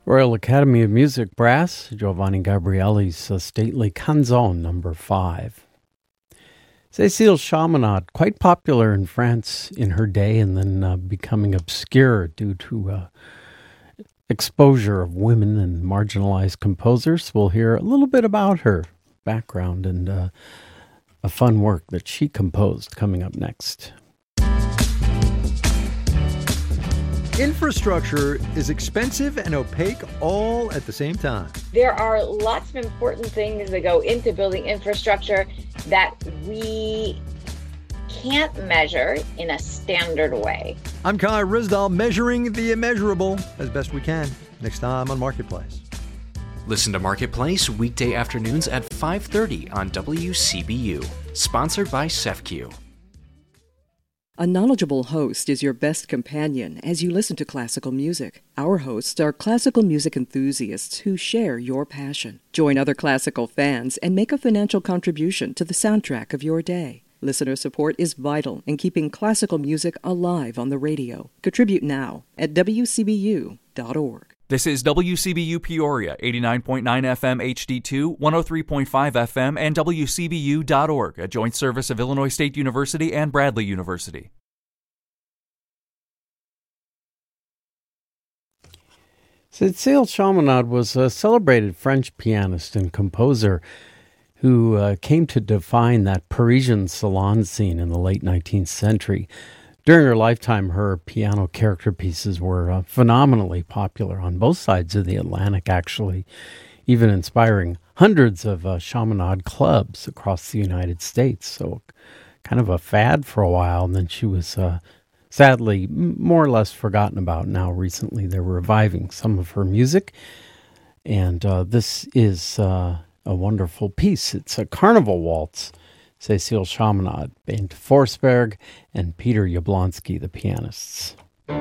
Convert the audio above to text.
Royal Academy of Music Brass, Giovanni Gabrielli's stately Canzone number 5. Cécile Chaminade, quite popular in France in her day and then becoming obscure due to exposure of women and marginalized composers. We'll hear a little bit about her background and a fun work that she composed coming up next. Infrastructure is expensive and opaque all at the same time. There are lots of important things that go into building infrastructure that we can't measure in a standard way. I'm Kai Rizdal, measuring the immeasurable as best we can. Next time on Marketplace. Listen to Marketplace weekday afternoons at 5:30 on WCBU. Sponsored by CEFCU. A knowledgeable host is your best companion as you listen to classical music. Our hosts are classical music enthusiasts who share your passion. Join other classical fans and make a financial contribution to the soundtrack of your day. Listener support is vital in keeping classical music alive on the radio. Contribute now at WCBU.org. This is WCBU Peoria, 89.9 FM HD2, 103.5 FM, and WCBU.org, a joint service of Illinois State University and Bradley University. Cécile Chaminade was a celebrated French pianist and composer who came to define that Parisian salon scene in the late 19th century. During her lifetime, her piano character pieces were phenomenally popular on both sides of the Atlantic, actually, even inspiring hundreds of Chaminade clubs across the United States. So kind of a fad for a while, and then she was sadly more or less forgotten about. Now recently they're reviving some of her music, and this is a wonderful piece. It's a carnival waltz. Cécile Chaminade, Bent Forsberg, and Peter Jablonski, the pianists.